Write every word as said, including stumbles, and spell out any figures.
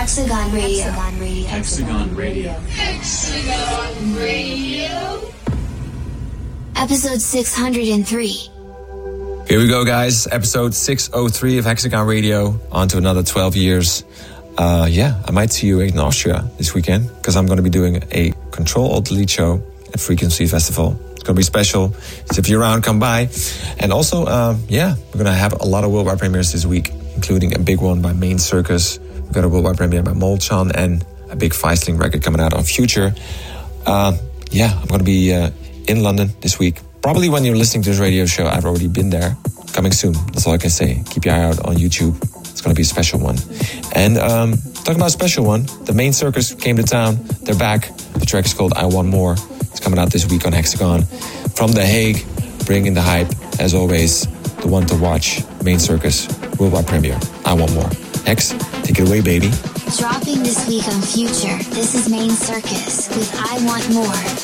Hexagon Radio. Hexagon Radio. Hexagon Radio. Hexagon Radio. Episode six hundred three. Here we go, guys. Episode six oh three of Hexagon Radio. On to another twelve years. Uh, yeah, I might see you in Austria this weekend because I'm going to be doing a Control Alt Delete show at Frequency Festival. It's going to be special. So if you're around, come by. And also, uh, yeah, we're going to have a lot of worldwide premieres this week, including a big one by Main Circus. We've got a worldwide premiere by Molchan and a big Feistling record coming out on Future. Uh, yeah, I'm going to be uh, in London this week. Probably when you're listening to this radio show, I've already been there. Coming soon. That's all I can say. Keep your eye out on YouTube. It's going to be a special one. And um, talking about a special one, the Main Circus came to town. They're back. The track is called I Want More. It's coming out this week on Hexagon. From The Hague, bringing the hype. As always, the one to watch. Main Circus, worldwide premiere. I Want More. Hex, take it away, baby. Dropping this week on Future, this is Main Circus with I Want More.